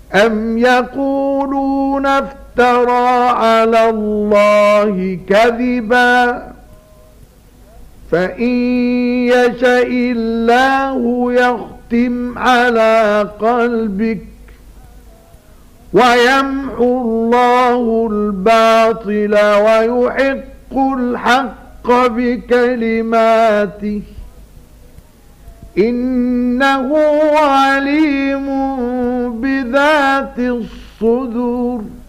أم يقولون افترى على الله كذبا فإن يشاء الله يختم على قلبك ويمحو الله الباطل ويحق الحق بكلماته إنه عليم بذات الصدور.